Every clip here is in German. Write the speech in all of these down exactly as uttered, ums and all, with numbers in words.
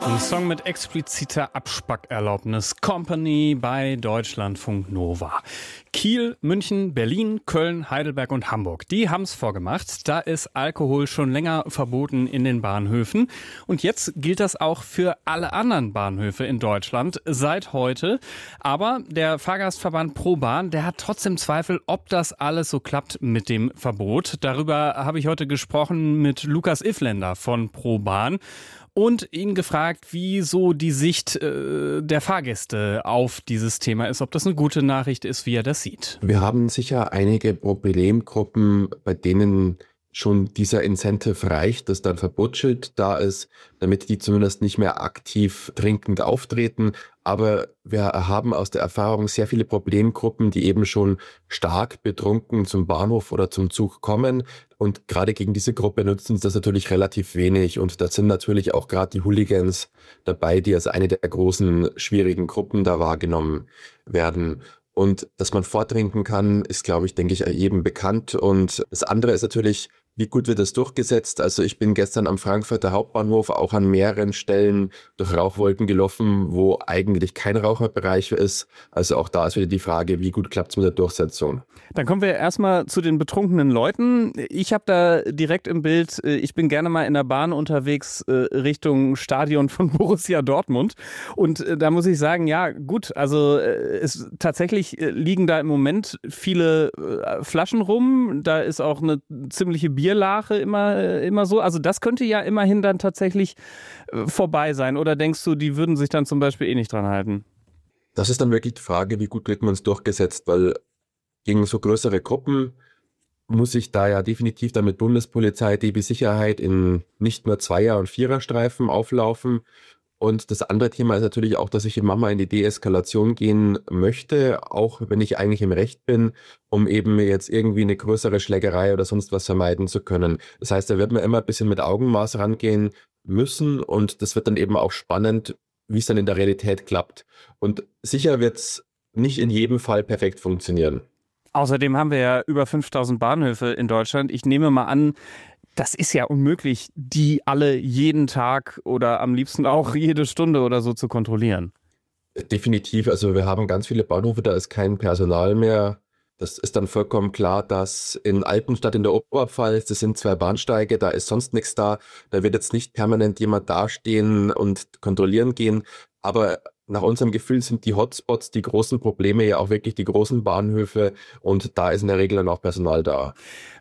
Ein Song mit expliziter Abspackerlaubnis. Company bei Deutschlandfunk Nova. Kiel, München, Berlin, Köln, Heidelberg und Hamburg. Die haben's vorgemacht. Da ist Alkohol schon länger verboten in den Bahnhöfen. Und jetzt gilt das auch für alle anderen Bahnhöfe in Deutschland seit heute. Aber der Fahrgastverband ProBahn, der hat trotzdem Zweifel, ob das alles so klappt mit dem Verbot. Darüber habe ich heute gesprochen mit Lukas Iffländer von ProBahn. Und ihn gefragt, wie so die Sicht äh, der Fahrgäste auf dieses Thema ist, ob das eine gute Nachricht ist, wie er das sieht. Wir haben sicher einige Problemgruppen, bei denen schon dieser Incentive reicht, dass da ein Verbotsschild da ist, damit die zumindest nicht mehr aktiv trinkend auftreten. Aber wir haben aus der Erfahrung sehr viele Problemgruppen, die eben schon stark betrunken zum Bahnhof oder zum Zug kommen. Und gerade gegen diese Gruppe nutzen sie das natürlich relativ wenig. Und da sind natürlich auch gerade die Hooligans dabei, die als eine der großen, schwierigen Gruppen da wahrgenommen werden. Und dass man vortrinken kann, ist, glaube ich, denke ich, jedem bekannt. Und das andere ist natürlich, wie gut wird das durchgesetzt? Also ich bin gestern am Frankfurter Hauptbahnhof auch an mehreren Stellen durch Rauchwolken gelaufen, wo eigentlich kein Raucherbereich ist. Also auch da ist wieder die Frage, wie gut klappt es mit der Durchsetzung? Dann kommen wir erstmal zu den betrunkenen Leuten. Ich habe da direkt im Bild, ich bin gerne mal in der Bahn unterwegs Richtung Stadion von Borussia Dortmund. Und da muss ich sagen, ja gut, also es tatsächlich liegen da im Moment viele Flaschen rum. Da ist auch eine ziemliche Bierlache immer, immer so. Also das könnte ja immerhin dann tatsächlich vorbei sein. Oder denkst du, die würden sich dann zum Beispiel eh nicht dran halten? Das ist dann wirklich die Frage, wie gut kriegt man es durchgesetzt, weil gegen so größere Gruppen muss ich da ja definitiv dann mit Bundespolizei, D B Sicherheit in nicht nur Zweier- und Viererstreifen auflaufen. Und das andere Thema ist natürlich auch, dass ich immer mal in die Deeskalation gehen möchte, auch wenn ich eigentlich im Recht bin, um eben jetzt irgendwie eine größere Schlägerei oder sonst was vermeiden zu können. Das heißt, da wird man immer ein bisschen mit Augenmaß rangehen müssen und das wird dann eben auch spannend, wie es dann in der Realität klappt. Und sicher wird es nicht in jedem Fall perfekt funktionieren. Außerdem haben wir ja über fünftausend Bahnhöfe in Deutschland. Ich nehme mal an, das ist ja unmöglich, die alle jeden Tag oder am liebsten auch jede Stunde oder so zu kontrollieren. Definitiv. Also wir haben ganz viele Bahnhöfe, da ist kein Personal mehr. Das ist dann vollkommen klar, dass in Alpenstadt in der Oberpfalz, das sind zwei Bahnsteige, da ist sonst nichts da. Da wird jetzt nicht permanent jemand dastehen und kontrollieren gehen. Aber nach unserem Gefühl sind die Hotspots, die großen Probleme ja auch wirklich die großen Bahnhöfe und da ist in der Regel dann auch Personal da.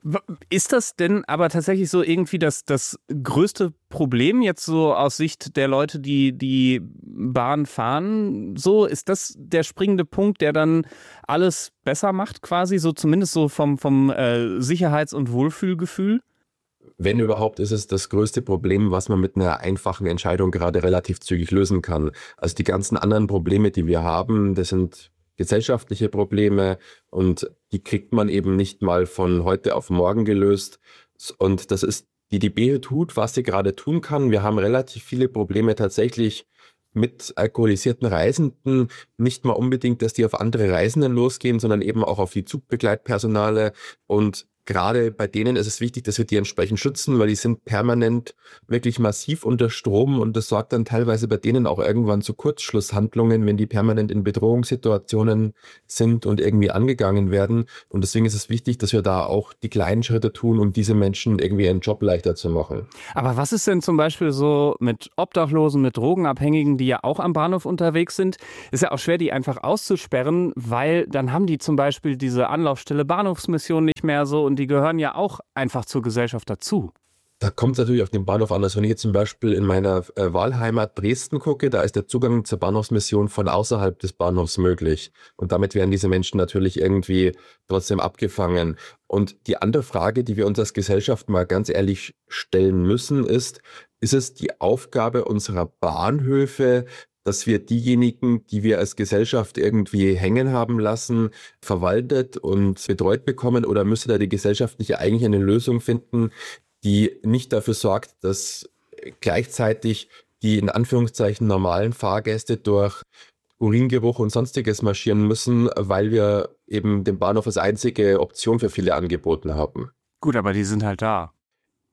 Ist das denn aber tatsächlich so irgendwie das, das größte Problem jetzt so aus Sicht der Leute, die die Bahn fahren? So, ist das der springende Punkt, der dann alles besser macht quasi, so zumindest so vom, vom äh, Sicherheits- und Wohlfühlgefühl? Wenn überhaupt, ist es das größte Problem, was man mit einer einfachen Entscheidung gerade relativ zügig lösen kann. Also die ganzen anderen Probleme, die wir haben, das sind gesellschaftliche Probleme und die kriegt man eben nicht mal von heute auf morgen gelöst. Und das ist, die D B tut, was sie gerade tun kann. Wir haben relativ viele Probleme tatsächlich mit alkoholisierten Reisenden, nicht mal unbedingt, dass die auf andere Reisenden losgehen, sondern eben auch auf die Zugbegleitpersonale und gerade bei denen ist es wichtig, dass wir die entsprechend schützen, weil die sind permanent wirklich massiv unter Strom und das sorgt dann teilweise bei denen auch irgendwann zu Kurzschlusshandlungen, wenn die permanent in Bedrohungssituationen sind und irgendwie angegangen werden. Und deswegen ist es wichtig, dass wir da auch die kleinen Schritte tun, um diese Menschen irgendwie ihren Job leichter zu machen. Aber was ist denn zum Beispiel so mit Obdachlosen, mit Drogenabhängigen, die ja auch am Bahnhof unterwegs sind? Ist ja auch schwer, die einfach auszusperren, weil dann haben die zum Beispiel diese Anlaufstelle Bahnhofsmission nicht mehr so und die gehören ja auch einfach zur Gesellschaft dazu. Da kommt es natürlich auf den Bahnhof an. Also wenn ich jetzt zum Beispiel in meiner äh, Wahlheimat Dresden gucke, da ist der Zugang zur Bahnhofsmission von außerhalb des Bahnhofs möglich. Und damit werden diese Menschen natürlich irgendwie trotzdem abgefangen. Und die andere Frage, die wir uns als Gesellschaft mal ganz ehrlich stellen müssen, ist, ist es die Aufgabe unserer Bahnhöfe, dass wir diejenigen, die wir als Gesellschaft irgendwie hängen haben lassen, verwaltet und betreut bekommen? Oder müsste da die Gesellschaft nicht eigentlich eine Lösung finden, die nicht dafür sorgt, dass gleichzeitig die in Anführungszeichen normalen Fahrgäste durch Uringeruch und Sonstiges marschieren müssen, weil wir eben den Bahnhof als einzige Option für viele angeboten haben? Gut, aber die sind halt da.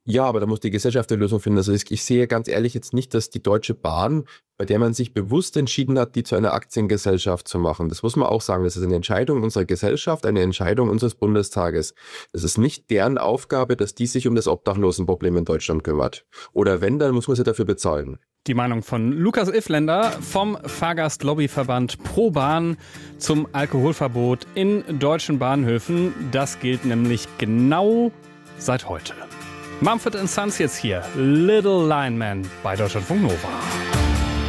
Ja, aber da muss die Gesellschaft eine Lösung finden. Also ich, ich sehe ganz ehrlich jetzt nicht, dass die Deutsche Bahn, bei der man sich bewusst entschieden hat, die zu einer Aktiengesellschaft zu machen. Das muss man auch sagen. Das ist eine Entscheidung unserer Gesellschaft, eine Entscheidung unseres Bundestages. Es ist nicht deren Aufgabe, dass die sich um das Obdachlosenproblem in Deutschland kümmert. Oder wenn, dann muss man sie dafür bezahlen. Die Meinung von Lukas Iffländer vom Fahrgastlobbyverband Pro Bahn zum Alkoholverbot in deutschen Bahnhöfen. Das gilt nämlich genau seit heute. Mumford and Sons jetzt hier, Little Lineman bei Deutschlandfunk Nova.